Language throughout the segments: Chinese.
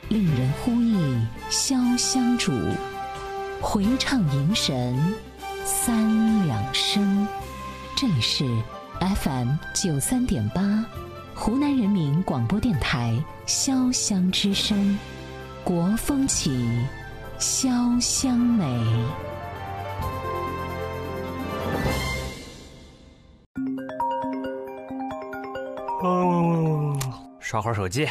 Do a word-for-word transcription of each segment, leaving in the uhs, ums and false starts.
令人呼忆潇湘主，回唱迎神三两声。这里是 F M 九三点八，湖南人民广播电台潇湘之声，国风起，潇湘美。 哦，刷会儿手机。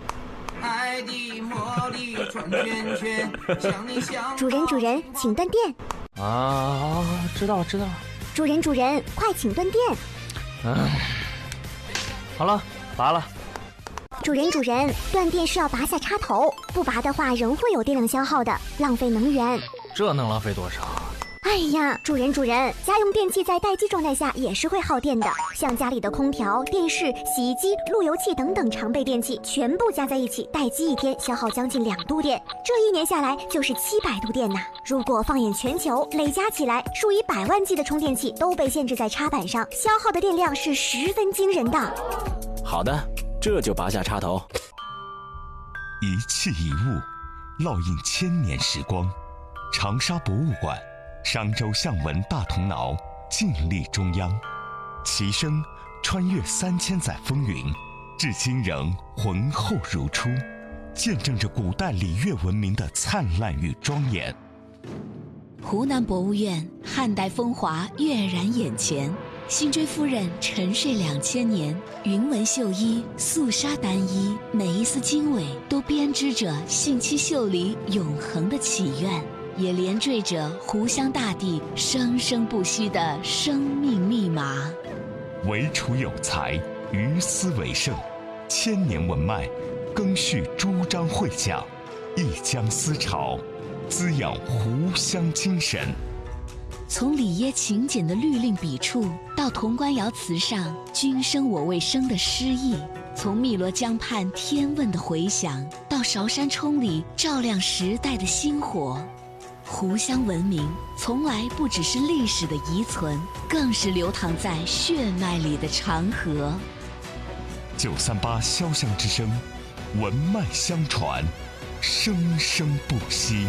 主人主人，请断电。 啊，知道了知道了。 主人主人，快请断电。 唉，好了，拔了。 主人主人，断电是要拔下插头，不拔的话仍会有电量消耗的，浪费能源。 这能浪费多少？ 哎呀，主人主人，家用电器在待机状态下也是会耗电的，像家里的空调、电视、洗衣机、路由器等等常备电器，全部加在一起，待机一天消耗将近两度电，这一年下来就是七百度电呐。如果放眼全球，累加起来，数以百万计的充电器都被限制在插板上，消耗的电量是十分惊人的。 好的，这就拔下插头。 一器一物，烙印千年时光。长沙博物馆商周象纹大铜挠静立中央，其声穿越三千载风云，至今仍浑厚如初，见证着古代礼乐文明的灿烂与庄严。 湖南博物院汉代风华跃然眼前，辛追夫人沉睡两千年，云纹绣衣，素纱单衣，每一丝经纬都编织着信息秀里永恒的祈愿，也连缀着湖湘大地生生不息的生命密码。 惟楚有才，于斯为盛，千年文脉，更续诸章会讲，一江思潮，滋养湖湘精神。 从里耶勤俭的律令笔触，到潼关窑瓷上君生我未生的诗意，从汨罗江畔天问的回响，到韶山冲里照亮时代的星火，湖湘文明从来不只是历史的遗存，更是流淌在血脉里的长河。 九三八潇湘之声，文脉相传，生生不息。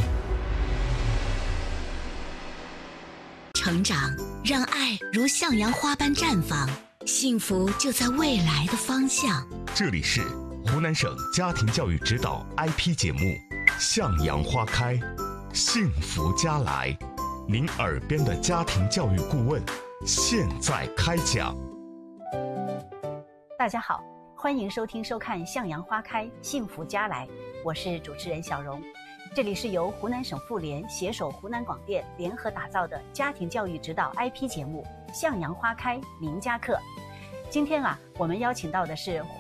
成长让爱如向阳花般绽放，幸福就在未来的方向。 这里是湖南省家庭教育指导 I P 节目《向阳花开》，幸福家来，您耳边的家庭教育顾问现在开讲。 大家好，欢迎收听收看《向阳花开，幸福家来》，我是主持人小荣。这里是由湖南省妇联携手湖南广电联合打造的家庭教育指导 I P 节目《向阳花开名家课》。今天啊，我们邀请到的是